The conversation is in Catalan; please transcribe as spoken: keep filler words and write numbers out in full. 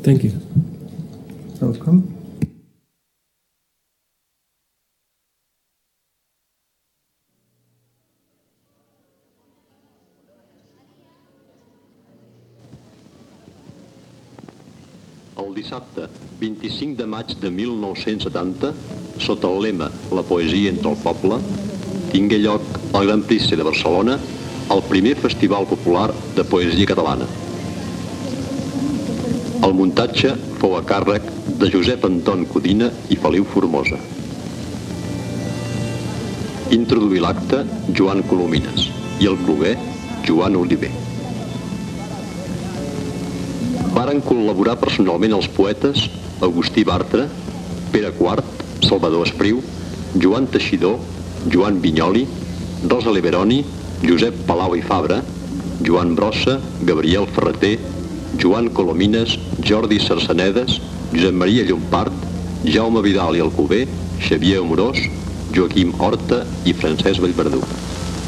Thank you. Welcome. El dissabte vint-i-cinc de maig de mil nou-cents setanta, sota el lema La poesia entre el poble, tingué lloc al Gran Prix de Barcelona el primer festival popular de poesia catalana. El muntatge fou a càrrec de Josep Anton Codina i Feliu Formosa. Introduí l'acte Joan Colomines i el cloguer Joan Oliver. Varen col·laborar personalment els poetes Agustí Bartra, Pere Quart, Salvador Espriu, Joan Teixidor, Joan Vinyoli, Rosa Leveroni, Josep Palau i Fabra, Joan Brossa, Gabriel Ferreter, Joan Colomines, Jordi Sarsenedes, Josep Maria Llompart, Jaume Vidal i Alcover, Xavier Amorós, Joaquim Horta i Francesc Vallverdú.